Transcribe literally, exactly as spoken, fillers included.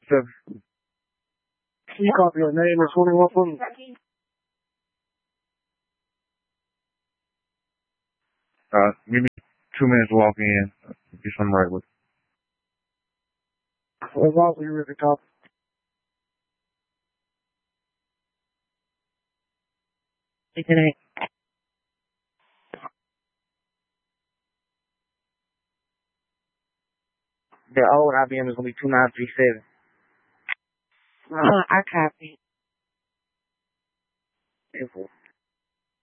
seven. Can you copy your name or twenty-one for me? Uh, give me two minutes to walk in. Get something right with. As long as you're at the top. Today. The old I B M is gonna be two nine three seven. Uh, I copy. Info.